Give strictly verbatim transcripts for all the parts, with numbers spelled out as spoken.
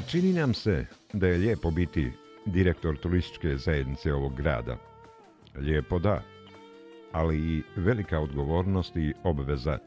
Čini nam se da je lijepo biti direktor turističke zajednice ovog grada. Lijepo da, ali i velika odgovornost i obveza.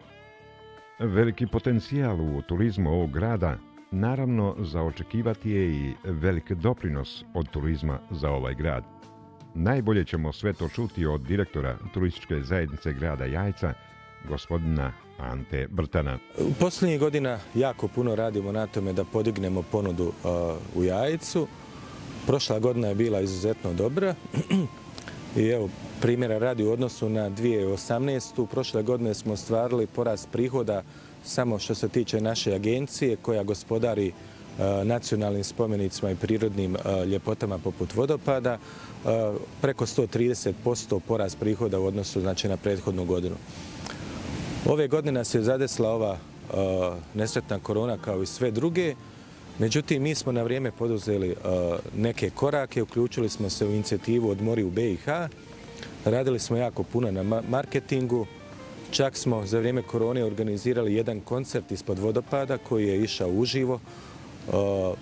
Veliki potencijal u turizmu ovog grada, naravno za očekivati je i velik doprinos od turizma za ovaj grad. Najbolje ćemo sve to čuti od direktora turističke zajednice grada Jajca, gospodina Ante Brtana. U posljednjih godina jako puno radimo na tome da podignemo ponudu uh, u Jajcu. Prošla godina je bila izuzetno dobra i evo primjera radi u odnosu na dvije tisuće osamnaestu. Prošle godine smo ostvarili porast prihoda samo što se tiče naše agencije koja gospodari uh, nacionalnim spomenicima i prirodnim uh, ljepotama poput vodopada. Uh, preko sto trideset posto porast prihoda u odnosu znači, na prethodnu godinu. Ove godine nas je zadesla ova uh, nesretna korona kao i sve druge. Međutim, mi smo na vrijeme poduzeli uh, neke korake, uključili smo se u inicijativu Odmori u be i ha, radili smo jako puno na marketingu, čak smo za vrijeme korone organizirali jedan koncert ispod vodopada koji je išao uživo uh,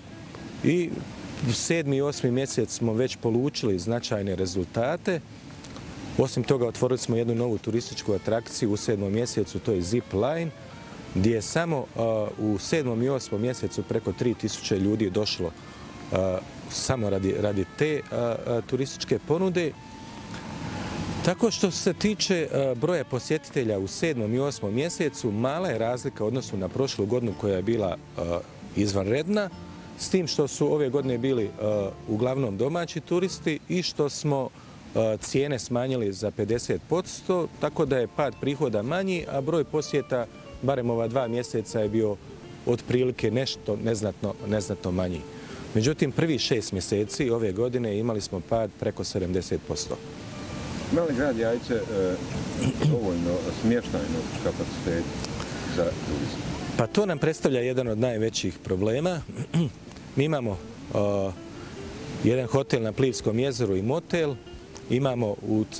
i u sedmi i osmi mjesec smo već polučili značajne rezultate. Osim toga, otvorili smo jednu novu turističku atrakciju u sedmom mjesecu, to je Zip Line, gdje je samo uh, u sedmom i osmom mjesecu preko tri tisuće ljudi došlo uh, samo radi, radi te uh, uh, turističke ponude. Tako što se tiče uh, broja posjetitelja u sedmom i osmom mjesecu, mala je razlika u odnosu na prošlu godinu koja je bila uh, izvanredna, s tim što su ove godine bili uh, uglavnom domaći turisti i što smo cijene smanjili za pedeset posto, tako da je pad prihoda manji, a broj posjeta, barem ova dva mjeseca, je bio otprilike nešto neznatno, neznatno manji. Međutim, prvi šest mjeseci ove godine imali smo pad preko sedamdeset posto. Mali grad Jajce e, dovoljno smještajnog kapaciteta za turizam? Pa to nam predstavlja jedan od najvećih problema. Mi imamo uh, jedan hotel na Plivskom jezeru i motel, imamo u